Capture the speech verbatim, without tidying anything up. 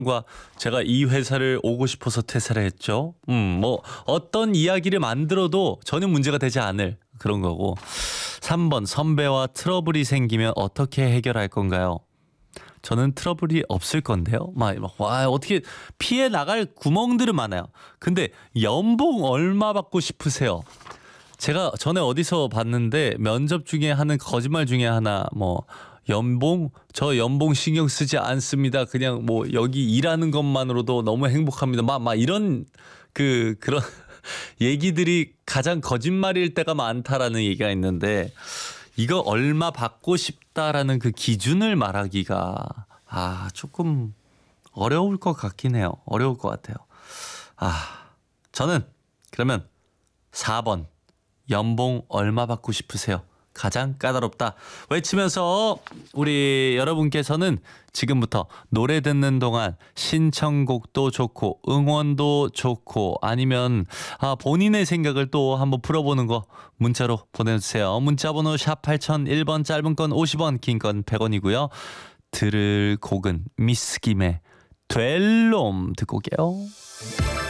과 제가 이 회사를 오고 싶어서 퇴사를 했죠. 음, 뭐 어떤 이야기를 만들어도 전혀 문제가 되지 않을 그런 거고. 삼 번 선배와 트러블이 생기면 어떻게 해결할 건가요? 저는 트러블이 없을 건데요. 막, 막, 와, 어떻게 피해 나갈 구멍들은 많아요. 근데 연봉 얼마 받고 싶으세요? 제가 전에 어디서 봤는데 면접 중에 하는 거짓말 중에 하나 뭐 연봉 저 연봉 신경 쓰지 않습니다. 그냥 뭐 여기 일하는 것만으로도 너무 행복합니다. 막 막 이런 그 그런 얘기들이 가장 거짓말일 때가 많다라는 얘기가 있는데 이거 얼마 받고 싶다라는 그 기준을 말하기가 아 조금 어려울 것 같긴 해요. 어려울 것 같아요. 아 저는 그러면 사 번 연봉 얼마 받고 싶으세요? 가장 까다롭다 외치면서 우리 여러분께서는 지금부터 노래 듣는 동안 신청곡도 좋고 응원도 좋고 아니면 아 본인의 생각을 또 한번 풀어보는 거 문자로 보내주세요. 문자번호 샵 팔공공일 번 짧은 건 오십 원 긴 건 백 원이고요. 들을 곡은 미스 김의 될 놈 듣고 올게요.